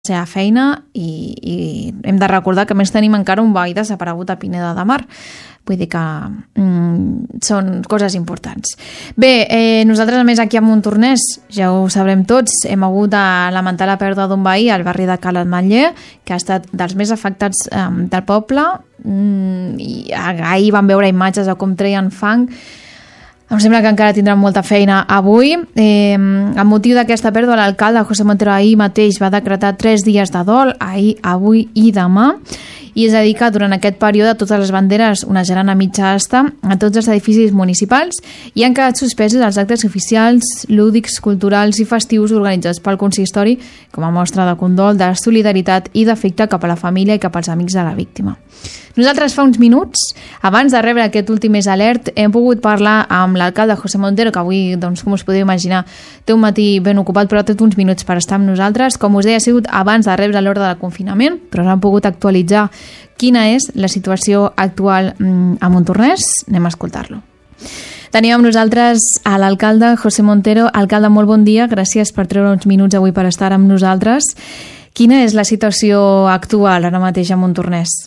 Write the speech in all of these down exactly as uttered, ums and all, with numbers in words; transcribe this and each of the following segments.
seva feina i, i hem de recordar que a més tenim encara un veí desaparegut a Pineda de Mar. Vull dir que mm, són coses importants. Bé, eh, nosaltres a més aquí a Montornès, ja ho sabrem tots, hem hagut de lamentar la pèrdua d'un veí al barri de Cala Ametller, que ha estat dels més afectats eh, del poble. Mm, i ahir vam veure imatges de com treien fang. Em sembla que encara tindran molta feina avui. Eh, amb motiu d'aquesta pèrdua, l'alcalde José Montero ahir mateix va decretar tres dies de dol, ahir, avui i demà, i és a dir que durant aquest període totes les banderes onejaran a mitja asta a tots els edificis municipals i han quedat suspesos els actes oficials, lúdics, culturals i festius organitzats pel consistori com a mostra de condol, de solidaritat i d'afecte cap a la família i cap als amics de la víctima. Nosaltres fa uns minuts, abans de rebre aquest últim més alert, hem pogut parlar amb l'alcalde José Montero, que avui, doncs, com us podeu imaginar, té un matí ben ocupat, però té uns minuts per estar amb nosaltres. Com us deia, ha sigut abans de rebre l'ordre de confinament, però s'han pogut actualitzar quina és la situació actual a Montornès. Anem a escoltar-lo. Tenim amb nosaltres a l'alcalde José Montero. Alcalde, molt bon dia. Gràcies per treure uns minuts avui per estar amb nosaltres. Quina és la situació actual ara mateix a Montornès?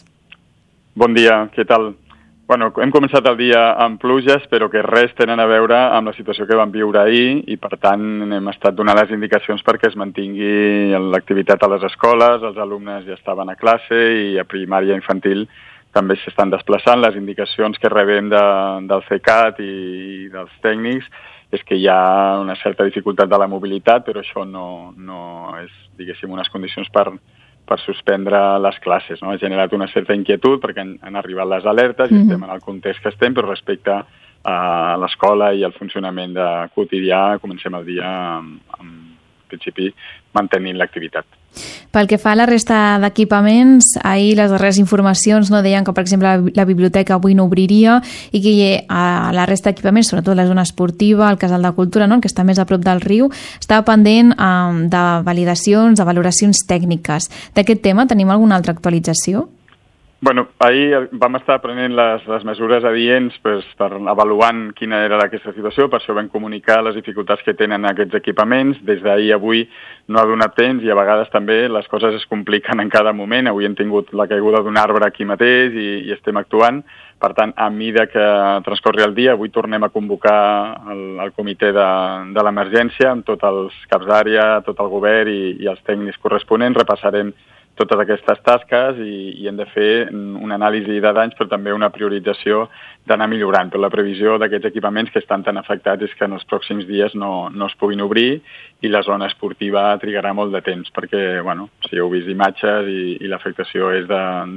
Bon dia, què tal? Bueno, hem començat el dia amb pluges, però que res tenen a veure amb la situació que vam viure ahir i, per tant, hem estat donant les indicacions perquè es mantingui l'activitat a les escoles, els alumnes ja estaven a classe i a primària infantil també s'estan desplaçant. Les indicacions que rebem de, del CECAT i, i dels tècnics és que hi ha una certa dificultat de la mobilitat, però això no, no és, diguéssim, unes condicions per... per suspendre les classes, no? Ha generat una certa inquietud perquè han, han arribat les alertes i mm-hmm. estem en el context que estem, però respecte a l'escola i al funcionament de quotidià comencem el dia amb, amb principi mantenint l'activitat. Pel que fa a la resta d'equipaments, ahir les darreres informacions no deien que, per exemple, la biblioteca avui no obriria i que a la resta d'equipaments, sobretot la zona esportiva, el Casal de Cultura, no?, que està més a prop del riu, estava pendent um, de validacions, de valoracions tècniques. D'aquest tema tenim alguna altra actualització? Bueno, ahir vam estar prenent les, les mesures adients pues, per avaluant quina era aquesta situació, per això vam comunicar les dificultats que tenen aquests equipaments. Des d'ahir a avui no ha donat temps i a vegades també les coses es compliquen en cada moment. Avui hem tingut la caiguda d'un arbre aquí mateix i, i estem actuant. Per tant, a mesura que transcorri el dia, avui tornem a convocar el, el comitè de, de l'emergència amb tots els caps d'àrea, tot el govern i, i els tècnics corresponents. Repassarem totes aquestes tasques i, i hem de fer una anàlisi de danys, però també una priorització d'anar millorant. Però la previsió d'aquests equipaments que estan tan afectats és que en els pròxims dies no, no es puguin obrir i la zona esportiva trigarà molt de temps, perquè, bueno, si heu vist imatges i, i l'afectació és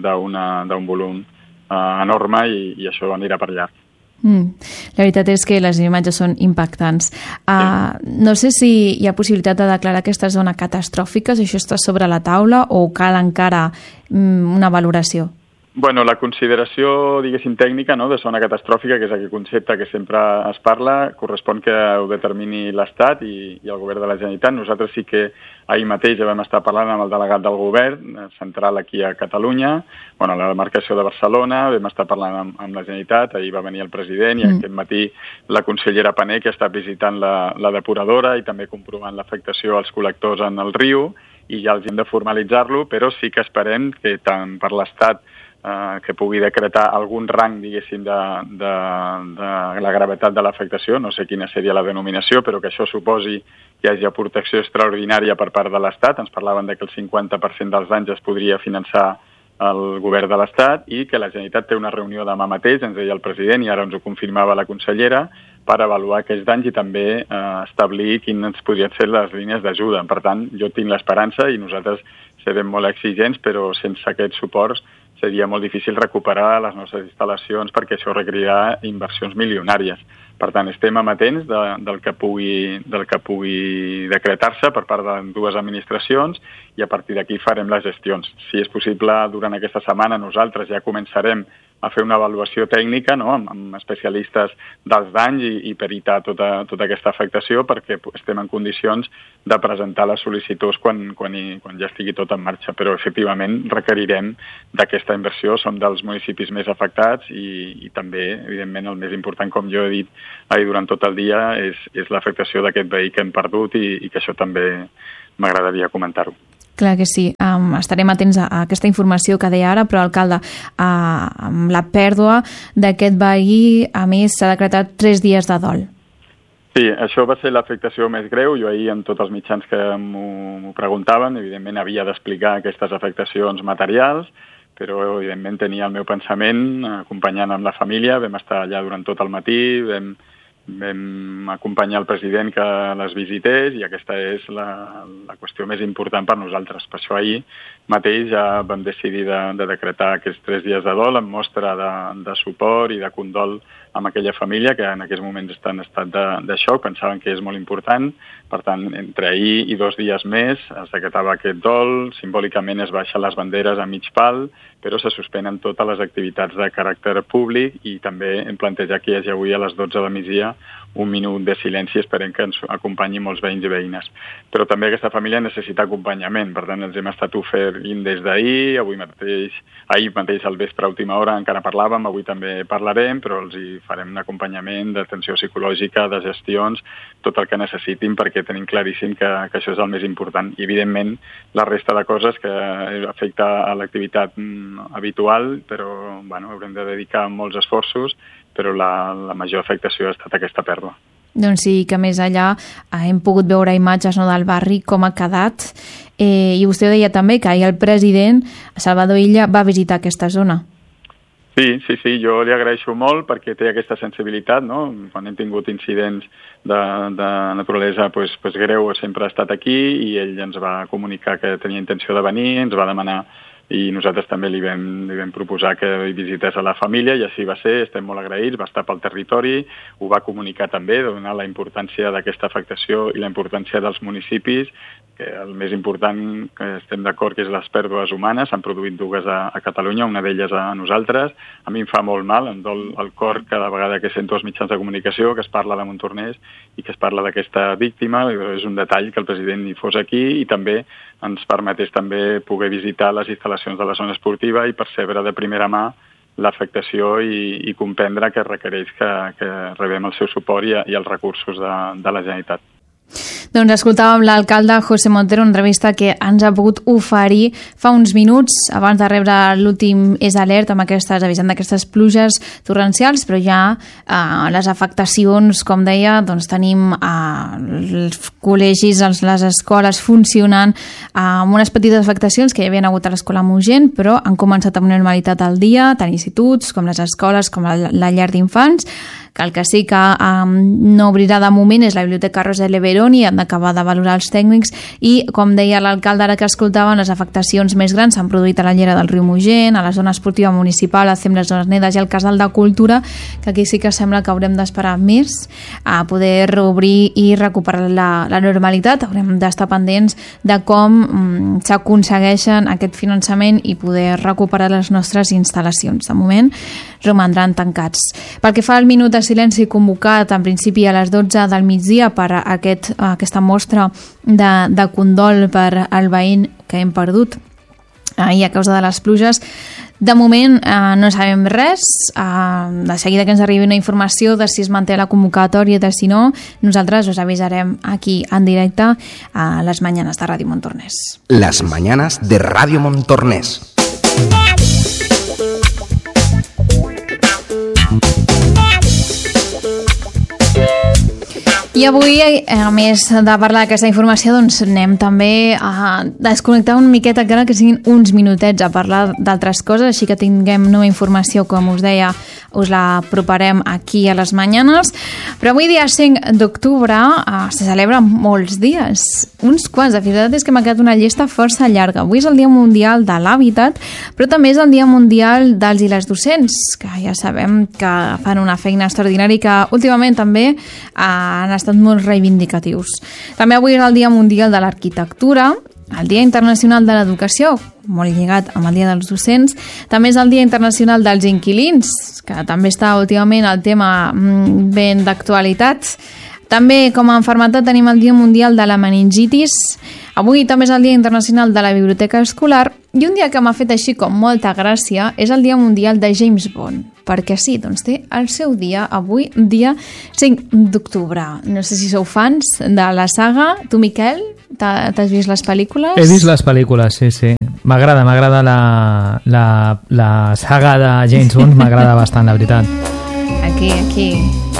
d'un volum uh, enorme i, i això anirà per llarg. Mm. La veritat és que les imatges són impactants. Uh, sí. No sé si hi ha possibilitat de declarar aquesta zona catastròfica, si això està sobre la taula o cal encara mm, una valoració? Bueno, la consideració, diguéssim, tècnica, no?, de zona catastròfica, que és aquest concepte que sempre es parla, correspon que ho determini l'Estat i, i el govern de la Generalitat. Nosaltres sí que ahir mateix ja vam estar parlant amb el delegat del govern central aquí a Catalunya, bueno, a la demarcació de Barcelona, vam estar parlant amb, amb la Generalitat, ahir va venir el president i mm. aquest matí la consellera Pané, que està visitant la, la depuradora i també comprovant l'afectació als col·lectors en el riu, i ja els hem de formalitzar-lo, però sí que esperem que tant per l'Estat Uh, que pugui decretar algun rang, diguéssim, de, de, de la gravetat de l'afectació, no sé quina seria la denominació, però que això suposi que hi hagi protecció extraordinària per part de l'Estat. Ens parlaven de que el cinquanta per cent dels danys es podria finançar el govern de l'Estat i que la Generalitat té una reunió demà mateix, ens deia el president, i ara ens ho confirmava la consellera, per avaluar aquests danys i també eh, establir quines podrien ser les línies d'ajuda. Per tant, jo tinc l'esperança i nosaltres serem molt exigents, però sense aquests suports seria molt difícil recuperar les nostres instal·lacions perquè això requerirà inversions milionàries. Per tant, estem amatents de, del, que pugui, del que pugui decretar-se per part de dues administracions i a partir d'aquí farem les gestions. Si és possible, durant aquesta setmana nosaltres ja començarem a fer una avaluació tècnica, no?, amb, amb especialistes dels danys i, i peritar tota, tota aquesta afectació perquè estem en condicions de presentar les sol·licituds quan, quan, hi, quan ja estigui tot en marxa. Però, efectivament, requerirem d'aquesta inversió. Som dels municipis més afectats i, i també, evidentment, el més important, com jo he dit ahir durant tot el dia, és, és l'afectació d'aquest veí que hem perdut i, i que això també m'agradaria comentar-ho. Clar que sí. Um, estarem atents a, a aquesta informació que deia ara, però, alcalde, uh, amb la pèrdua d'aquest veí, a més, s'ha decretat tres dies de dol. Sí, això va ser l'afectació més greu. Jo ahir, en tots els mitjans que m'ho preguntaven, evidentment havia d'explicar aquestes afectacions materials, però evidentment tenia el meu pensament acompanyant amb la família. Vam estar allà durant tot el matí, vam vam acompanyar el president que les visités i aquesta és la, la qüestió més important per nosaltres. Per això ahir mateix ja vam decidir de, de decretar aquests tres dies de dol en mostra de, de suport i de condol amb aquella família que en aquests moments està en estat de, de xoc, pensaven que és molt important. Per tant, entre ahir i dos dies més es decretava aquest dol, simbòlicament es baixen les banderes a mig pal, però se suspenen totes les activitats de caràcter públic i també hem plantejat que hi hagi avui a les dotze de migdia un minut de silenci, esperem que ens acompanyi molts veïns i veïnes. Però també aquesta família necessita acompanyament, per tant ens hem estat oferint des d'ahir, avui mateix, ahir mateix al vespre a última hora encara parlàvem, avui també parlarem, però els hi farem un acompanyament d'atenció psicològica, de gestions, tot el que necessitin perquè tenim claríssim que, que això és el més important. I evidentment la resta de coses que afecta a l'activitat habitual, però bueno, haurem de dedicar molts esforços, però la, la major afectació ha estat aquesta pèrdua. Doncs sí, que més allà hem pogut veure imatges, no, del barri, com ha quedat, eh, i vostè deia també que ahir el president, Salvador Illa, va visitar aquesta zona. Sí, sí, sí, jo li agraeixo molt perquè té aquesta sensibilitat, no? Quan hem tingut incidents de, de naturalesa pues, pues greu, sempre ha estat aquí i ell ens va comunicar que tenia intenció de venir, ens va demanar i nosaltres també li vam, li vam proposar que hi visités a la família i així va ser, estem molt agraïts, va estar pel territori, ho va comunicar també, donar la importància d'aquesta afectació i la importància dels municipis, que el més important, que estem d'acord, que és les pèrdues humanes, s'han produït dues a, a Catalunya, una d'elles a nosaltres, a mi em fa molt mal, em dol el cor cada vegada que sento els mitjans de comunicació, que es parla de Montornès i que es parla d'aquesta víctima, és un detall que el president hi fos aquí i també ens permetés també poder visitar les instal·lacions de la zona esportiva i percebre de primera mà l'afectació i, i comprendre que requereix que, que rebem el seu suport i, i els recursos de, de la Generalitat. Doncs escoltàvem l'alcalde José Montero, una entrevista que ens ha pogut oferir fa uns minuts abans de rebre l'últim És Alert amb aquestes, avisant d'aquestes pluges torrencials, però ja eh, les afectacions, com deia, doncs tenim eh, els col·legis, els, les escoles funcionant eh, amb unes petites afectacions que hi havia hagut a l'escola Mogent, però han començat amb normalitat al dia, tant instituts com les escoles, com la, la llar d'infants, que el que sí que um, no obrirà de moment és la Biblioteca Rosa de Leveroni, han d'acabar de valorar els tècnics i, com deia l'alcalde ara que escoltaven, les afectacions més grans s'han produït a la llera del riu Mogent, a la zona esportiva municipal, a Cem les Zones Nedes i al Casal de Cultura, que aquí sí que sembla que haurem d'esperar més a poder reobrir i recuperar la, la normalitat. Haurem d'estar pendents de com um, s'aconsegueixen aquest finançament i poder recuperar les nostres instal·lacions. De moment romandran tancats. Pel que fa al minut de silenci convocat en principi a les dotze del migdia per aquest, aquesta mostra de, de condol per al veí que hem perdut ahir a causa de les pluges, de moment eh, no sabem res. Eh, de seguida que ens arribi una informació de si es manté la convocatòria, de si no, nosaltres us avisarem aquí en directe a les Mañanes de Ràdio Montornès. Les Mañanes de Ràdio Montornès. I avui, a més de parlar d'aquesta informació, doncs anem també a desconnectar una miqueta, encara que siguin uns minutets, a parlar d'altres coses, així que tinguem nova informació, com us deia, us la proparem aquí a les Mañanes. Però avui, dia cinc d'octubre, eh, se celebren molts dies, uns quants. La veritat és que m'ha quedat una llista força llarga. Avui és el Dia Mundial de l'Hàbitat, però també és el Dia Mundial dels i les docents, que ja sabem que fan una feina extraordinària i que últimament també eh, han estat molt reivindicatius. També avui és el Dia Mundial de l'Arquitectura, el Dia Internacional de l'Educació, molt lligat amb el Dia dels Docents. També és el Dia Internacional dels Inquilins, que també està últimament el tema ben d'actualitat. També, com a malaltia, tenim el Dia Mundial de la Meningitis. Avui també és el Dia Internacional de la Biblioteca Escolar. I un dia que m'ha fet així com molta gràcia és el Dia Mundial de James Bond. Perquè sí, doncs té el seu dia avui, dia cinc d'octubre. No sé si sou fans de la saga. Tu, Miquel? T'has vist les pel·lícules? He vist les pel·lícules, sí, sí. M'agrada, m'agrada la, la, la saga de James Bond, m'agrada bastant, la veritat. Aquí, aquí.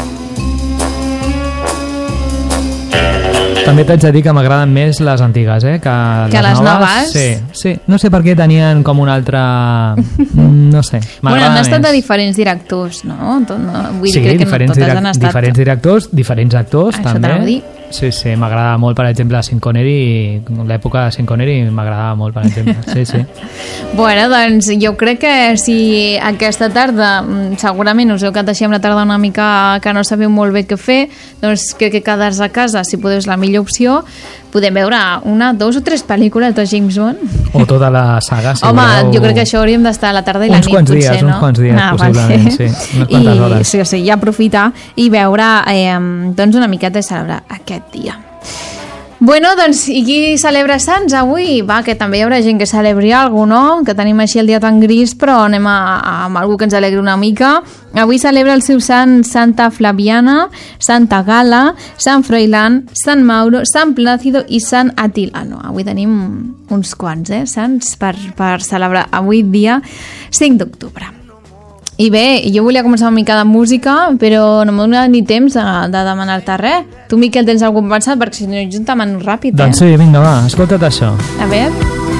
També t'haig de dir que m'agraden més les antigues, eh? Que, que les, les noves. noves? Sí, sí. No sé per què tenien com un altre... No sé, bueno, han estat més. de diferents directors, no? no vull sí, dir, crec diferents, que no totes direct, han estat... diferents directors, diferents actors, això també. Sí, sí, m'agrada molt, per exemple, Sean Connery, l'època de Sean Connery m'agradava molt, per exemple. Sí, sí. Bueno, doncs jo crec que si aquesta tarda segurament us heu quedat així amb la tarda una mica que no sabeu molt bé què fer, doncs crec que quedar-se a casa, si podeu, és la millor opció. Podem veure una, dos o tres pel·lícules de James Bond. O tota la saga, si Home, voleu. Jo crec que això hauríem d'estar a la tarda i la uns nit, quants potser, dies, no? Uns quants dies, ah, possiblement, vale. sí. Unes quantes I, hores. sí, sí, i aprofitar i veure eh, doncs una miqueta de celebrar aquest dia. Bueno, doncs, i qui celebra Sants avui? Va, que també hi haurà gent que celebri alguna cosa, no? Que tenim així el dia tan gris, però anem a, a, amb algú que ens alegri una mica. Avui celebra el seu sant Santa Flaviana, Santa Gala, Sant Froilán, Sant Mauro, Sant Plàcido i Sant Atilano. Avui tenim uns quants, eh, sants per, per celebrar avui dia cinc d'octubre. I bé, jo volia començar una mica de música, però no m'ha donat ni temps de, de demanar-te res. Tu, Miquel, tens algun pensat? Perquè si no, jo te'n demano ràpid, eh? Doncs sí, vinga, va, escolta't això. A veure...